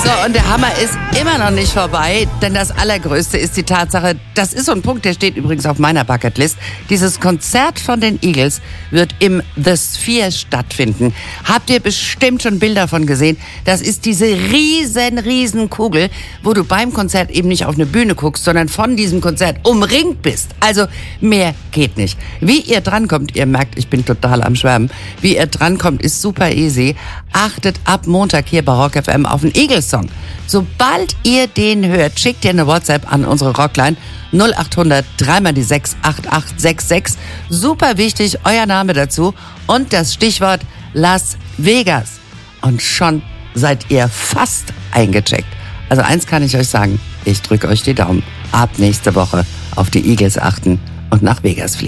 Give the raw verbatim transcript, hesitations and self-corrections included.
So, und der Hammer ist immer noch nicht vorbei, denn das Allergrößte ist die Tatsache, das ist so ein Punkt, der steht übrigens auf meiner Bucketlist. Dieses Konzert von den Eagles wird im The Sphere stattfinden. Habt ihr bestimmt schon Bilder von gesehen? Das ist diese riesen, riesen Kugel, wo du beim Konzert eben nicht auf eine Bühne guckst, sondern von diesem Konzert umringt bist. Also mehr geht nicht. Wie ihr drankommt, ihr merkt, ich bin total am Schwärmen, wie ihr drankommt, ist super easy. Achtet ab Montag hier bei Rock F M auf den Eagles-Song. Sobald ihr den hört, schickt ihr eine WhatsApp an unsere Rockline null acht hundert drei mal die sechs acht acht sechs sechs. Super wichtig, euer Name dazu und das Stichwort Las Vegas. Und schon seid ihr fast eingecheckt. Also eins kann ich euch sagen, ich drücke euch die Daumen. Ab nächste Woche auf die Eagles achten und nach Vegas fliegen.